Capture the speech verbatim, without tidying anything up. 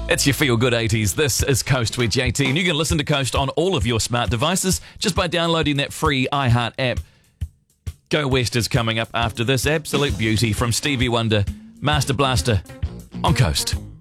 It's your Feel Good eighties. This is Coast with J T, and you can listen to Coast on all of your smart devices just by downloading that free iHeart app. Go West is coming up after this absolute beauty from Stevie Wonder, Master Blaster, on Coast.